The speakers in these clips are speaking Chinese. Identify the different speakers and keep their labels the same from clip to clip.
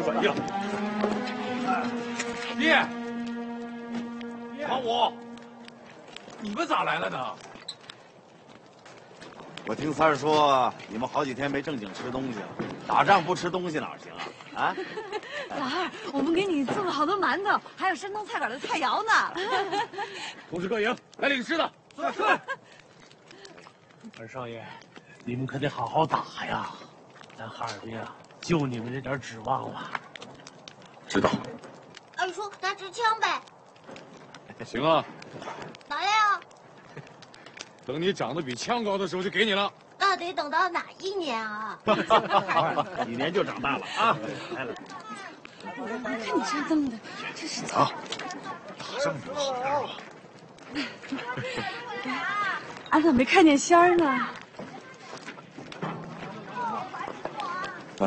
Speaker 1: 反应。爹，王五，你们咋来了呢？
Speaker 2: 我听三儿说，你们好几天没正经吃东西了，打仗不吃东西哪行啊？啊！
Speaker 3: 老二，我们给你做了好多馒头，还有山东菜馆的菜肴呢。
Speaker 1: 同志各营，来领吃的。是。
Speaker 4: 二少爷，你们可得好好打呀！咱哈尔滨啊，就你们这点指望了。
Speaker 1: 知道。
Speaker 5: 二叔，拿支枪呗。
Speaker 1: 行啊。
Speaker 5: 拿来啊！
Speaker 1: 等你长得比枪高的时候就给你了。
Speaker 5: 那得等到哪一年啊
Speaker 2: ？1年就长大了啊！来了。
Speaker 3: 看你这瞪的，真是
Speaker 1: 啊！打仗有好样啊！
Speaker 3: 俺咋没看见仙儿呢？
Speaker 1: 喂。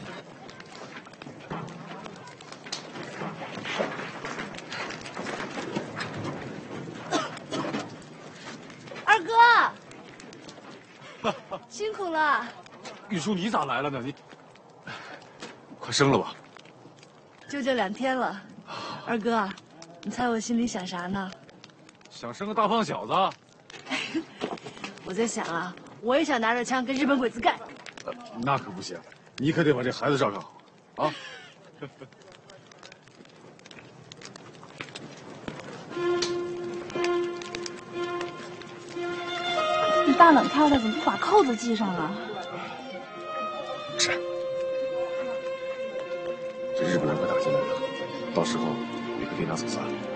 Speaker 3: 二哥，辛苦了。
Speaker 1: 玉叔，你咋来了呢？你快生了吧？
Speaker 3: 就这2天了。二哥，你猜我心里想啥呢？
Speaker 1: 想生个大胖小子。
Speaker 3: 我在想啊，我也想拿着枪跟日本鬼子干。
Speaker 1: 那可不行，你可得把这孩子照看好啊。
Speaker 3: 你大冷天的怎么不把扣子系上啊？
Speaker 1: 是。这日本人快打进来了，到时候你可别拿走散。